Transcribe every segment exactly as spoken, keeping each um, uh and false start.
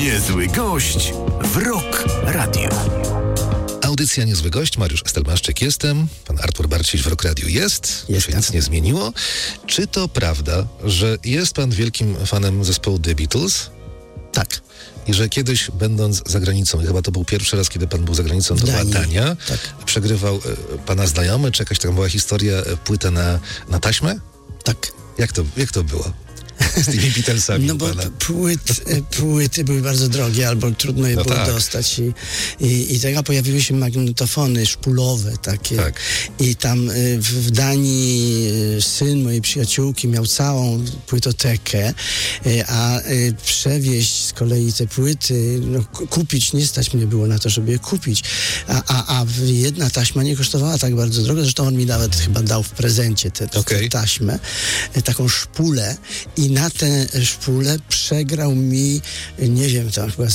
Niezły gość w Rock Radio. Audycja Niezły Gość, Mariusz Estelmaszczyk jestem, pan Artur Barciś w Rock Radio jest, już się nic nie zmieniło. Czy to prawda, że jest pan wielkim fanem zespołu The Beatles? Tak. I że kiedyś, będąc za granicą, chyba to był pierwszy raz, kiedy pan był za granicą, to była Dania, tak. Przegrywał e, pana znajomy, czy jakaś tam była historia, e, płytę na, na taśmę? Tak. Jak to, jak to było? Z tymi Beatlesami. No bo płyt, płyty były bardzo drogie, albo trudno je no było tak. dostać i, i, i tego pojawiły się magnetofony szpulowe takie tak. i tam w, w Danii syn mojej przyjaciółki miał całą płytotekę, a przewieźć z kolei te płyty, no, kupić, nie stać mnie było na to, żeby je kupić, a, a, a jedna taśma nie kosztowała tak bardzo drogo, zresztą on mi nawet chyba dał w prezencie tę okay. taśmę, taką szpulę i na tę szpulę przegrał mi, nie wiem, tam chyba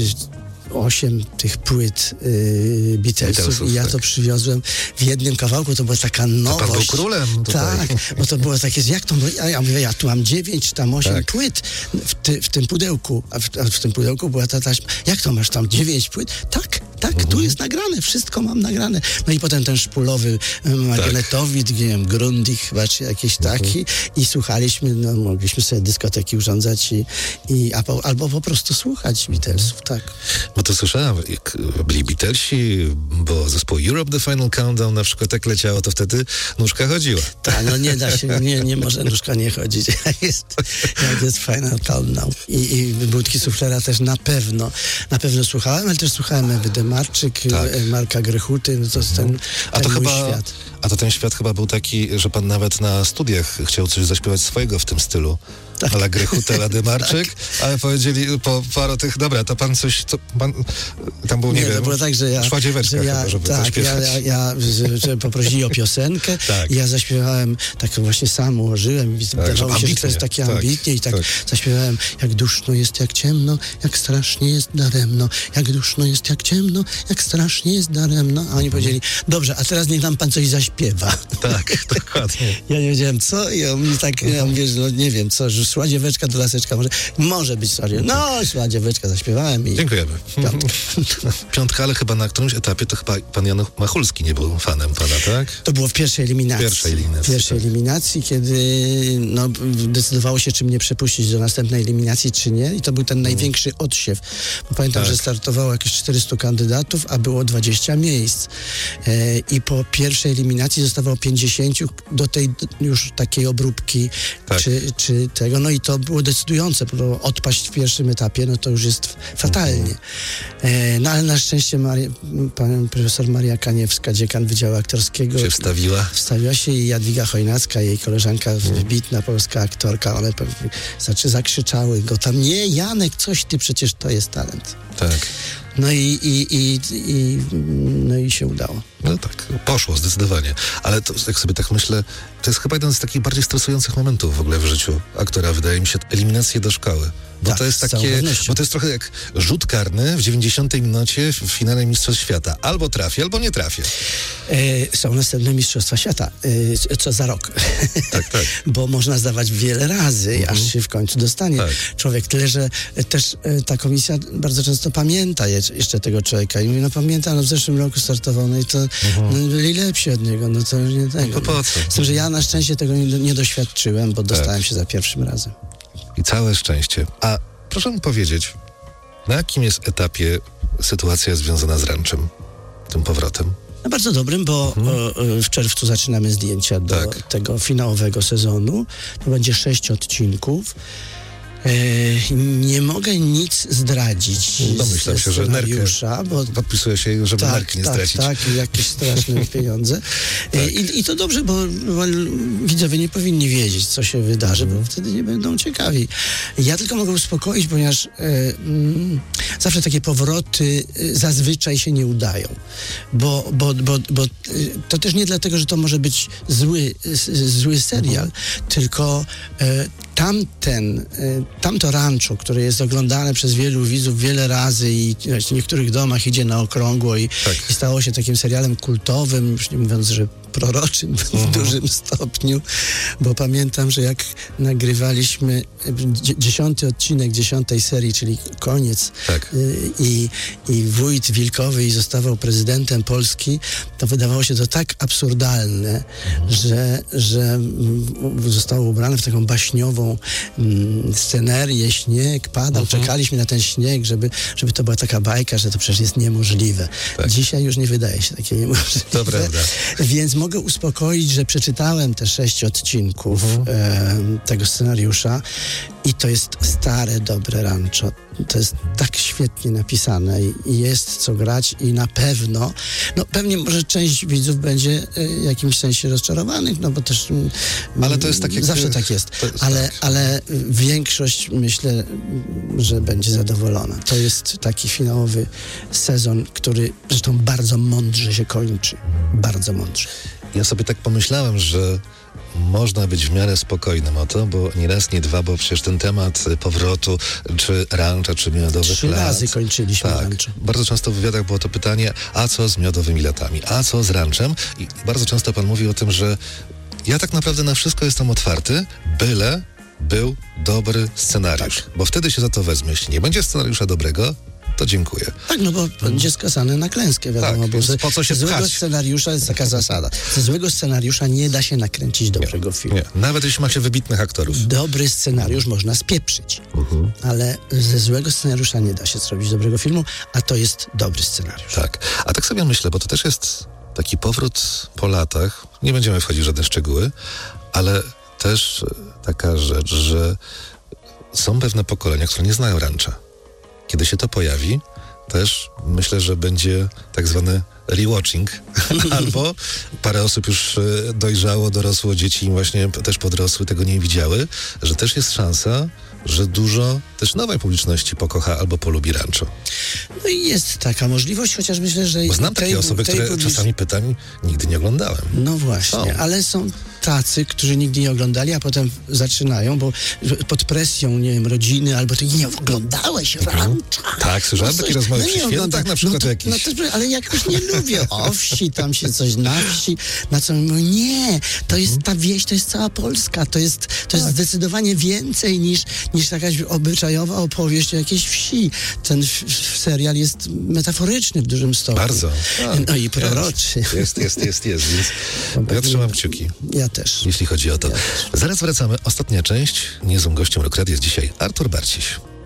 osiem tych płyt yy, Beatlesów, Beatlesów i ja tak. to przywiozłem w jednym kawałku, to była taka nowość. To pan był królem tutaj. Tak, bo to było takie, jak to, ja, ja mówię, ja tu mam dziewięć, tam osiem tak. płyt w, ty, w tym pudełku, a w, a w tym pudełku była ta taśma. Jak to masz tam dziewięć płyt? Tak, tak, mhm. tu jest nagrane, wszystko mam nagrane. No i potem ten szpulowy magnetowid, tak. nie wiem, Grundig chyba, czy jakiś mhm. taki i słuchaliśmy, no mogliśmy sobie dyskoteki urządzać i, i a po, albo po prostu słuchać Beatlesów, tak. No to słyszałem, jak byli Beatlesi, bo zespół Europe The Final Countdown na przykład tak leciało, to wtedy nóżka chodziła. Tak, no nie da się, nie, nie może nóżka nie chodzić, jak jest, jak jest Final Countdown. I, i Budki Suflera też na pewno, na pewno słuchałem, ale też słuchałem Ewy Demarczyk, tak. Marka Grechuty, no to jest ten, ten a to mój chyba, świat. A to ten świat chyba był taki, że pan nawet na studiach chciał coś zaśpiewać swojego w tym stylu. Tak. Ale Grechuta, ale Demarczyk, tak. ale powiedzieli po paru tych, dobra, to pan coś, to pan, tam był, nie, nie wiem, to było tak, że ja, szła dzieweczka że ja, chyba, żeby tak, zaśpiewać. Ja, ja, ja że poprosili o piosenkę tak. i ja zaśpiewałem, tak właśnie sam ułożyłem i tak, wydawało się, że to jest takie tak, ambitnie i tak, tak zaśpiewałem, jak duszno jest, jak ciemno, jak strasznie jest daremno, jak duszno jest, jak ciemno, jak strasznie jest daremno, a oni powiedzieli, dobrze, a teraz niech nam pan coś zaśpiewa. Tak, dokładnie. Ja nie wiedziałem co i on mi tak, ja mówię, że no nie wiem, co, że szła dzieweczka do laseczka, może, może być serio. No, szła dzieweczka, zaśpiewałem i... Dziękujemy. Piątka. Piątka, ale chyba na którymś etapie to chyba pan Jan Machulski nie był fanem pana, tak? To było w pierwszej eliminacji. Pierwszej eliminacji. Pierwszej tak. eliminacji, kiedy no, decydowało się, czy mnie przepuścić do następnej eliminacji, czy nie. I to był ten największy odsiew. Bo pamiętam, tak. że startowało jakieś czterystu kandydatów, a było dwadzieścia miejsc. E, I po pierwszej eliminacji zostawało pięćdziesięciu do tej już takiej obróbki, tak. czy, czy tego. No i to było decydujące, bo odpaść w pierwszym etapie, no to już jest fatalnie. E, no ale na szczęście Maria, pan profesor Maria Kaniewska, dziekan Wydziału Aktorskiego, się wstawiła. Wstawiła się i Jadwiga Chojnacka, jej koleżanka, wybitna polska aktorka, one znaczy zakrzyczały go tam, nie Janek, coś ty, przecież to jest talent. Tak. No i, i, i, i, no i się udało. No tak, poszło zdecydowanie. Ale to, jak sobie tak myślę, to jest chyba jeden z takich bardziej stresujących momentów w ogóle w życiu aktora, wydaje mi się, eliminacje do szkoły. Bo tak, to jest takie, bo to jest trochę jak rzut karny w dziewięćdziesiątej minucie w finale Mistrzostw Świata. Albo trafię, albo nie trafię. E, są następne Mistrzostwa Świata, e, co za rok. Tak, tak. Bo można zdawać wiele razy, mhm. aż się w końcu dostanie tak. człowiek. Tyle, że też e, ta komisja bardzo często pamięta je, jeszcze tego człowieka. I mówi, no pamiętam, no w zeszłym roku startował, no i to mhm. no, byli lepsi od niego, no to już nie tego. No to po co? Z tym, że ja na szczęście tego nie, nie doświadczyłem, bo tak. dostałem się za pierwszym razem. I całe szczęście. A proszę mi powiedzieć, na jakim jest etapie sytuacja związana z ranczem, tym powrotem? No bardzo dobrym, bo mhm. o, w czerwcu zaczynamy zdjęcia do tak. tego finałowego sezonu. To będzie sześć odcinków. E, nie mogę nic zdradzić Domyślam się, że nerkę bo podpisuje się, żeby tak, nerki nie tak, stracić. Tak, i jakieś straszne pieniądze. tak. E, i, I to dobrze, bo, bo widzowie nie powinni wiedzieć, co się wydarzy, mhm. bo wtedy nie będą ciekawi. Ja tylko mogę uspokoić, ponieważ e, mm, zawsze takie powroty e, zazwyczaj się nie udają. Bo, bo, bo, bo e, to też nie dlatego, że to może być zły, z, zły serial, mhm. tylko e, tamten, y, tamto rancho, które jest oglądane przez wielu widzów wiele razy i w niektórych domach idzie na okrągło i, Tak. i stało się takim serialem kultowym, już nie mówiąc, że proroczym w Mhm. dużym stopniu, bo pamiętam, że jak nagrywaliśmy dzie- dziesiąty odcinek dziesiątej serii, czyli koniec, Tak. y, i, i wójt Wilkowy i zostawał prezydentem Polski, to wydawało się to tak absurdalne, że, że mm, zostało ubrane w taką baśniową mm, scenerię, śnieg padał, Mhm. czekaliśmy na ten śnieg, żeby, żeby to była taka bajka, że to przecież jest niemożliwe. Tak. Dzisiaj już nie wydaje się takie niemożliwe. To prawda. Więc mogę uspokoić, że przeczytałem te sześć odcinków Mhm. e, tego scenariusza i to jest stare, dobre rancho. To jest tak świetnie napisane i, i jest co grać i na pewno, no pewnie może część widzów będzie e, w jakimś sensie rozczarowanych, no bo też mm, Ale to jest tak jak- zawsze tak jest. to jest ale, tak. ale większość myślę, że będzie zadowolona. To jest taki finałowy sezon, który zresztą bardzo mądrze się kończy. Bardzo mądrze. Ja sobie tak pomyślałem, że można być w miarę spokojnym o to, bo nie raz, nie dwa, bo przecież ten temat powrotu, czy rancha, czy miodowych Trzy lat. razy kończyliśmy Tak. rancho. Bardzo często w wywiadach było to pytanie, a co z miodowymi latami, a co z ranchem? I bardzo często pan mówi o tym, że ja tak naprawdę na wszystko jestem otwarty, byle był dobry scenariusz. Tak. Bo wtedy się za to wezmę. Jeśli nie będzie scenariusza dobrego, to dziękuję. Tak, no bo będzie skazany na klęskę, wiadomo, Tak, bo więc ze, po co się ze złego pchać? scenariusza jest taka zasada. Ze złego scenariusza nie da się nakręcić dobrego filmu. Nie. Nawet jeśli ma się wybitnych aktorów. Dobry scenariusz można spieprzyć, ale ze złego scenariusza nie da się zrobić dobrego filmu, a to jest dobry scenariusz. Tak. A tak sobie myślę, bo to też jest taki powrót po latach. Nie będziemy wchodzić w żadne szczegóły, ale też taka rzecz, że są pewne pokolenia, które nie znają rancha. Kiedy się to pojawi, też myślę, że będzie tak zwany rewatching, albo parę osób już e, dojrzało, dorosło, dzieci właśnie też podrosły, tego nie widziały, że też jest szansa, że dużo też nowej publiczności pokocha albo polubi rancho. No i jest taka możliwość, chociaż myślę, że... Bo znam tej- takie osoby, tej które publicz- czasami pytań nigdy nie oglądałem. No właśnie, Są. ale są tacy, którzy nigdy nie oglądali, a potem zaczynają, bo pod presją, nie wiem, rodziny, albo ty nie oglądałeś rancha. Tak, słyszałem No takie coś- rozmowy no przy nie świętach ogląda- na przykład no to, jakiś. no to, ale jakoś nie lubię o wsi, tam się coś na wsi, na co mówią, nie, to jest ta wieś, to jest cała Polska, to jest, to jest zdecydowanie więcej niż, niż jakaś obyczajowa opowieść o jakiejś wsi. Ten f- f- serial jest metaforyczny w dużym stopniu. Bardzo. Tak, No i proroczy. Jest, jest, jest, jest, więc ja trzymam kciuki, Ja też. jeśli chodzi o to. Zaraz wracamy. Ostatnia część. Niezłym gościem Rock Radia jest dzisiaj Artur Barciś.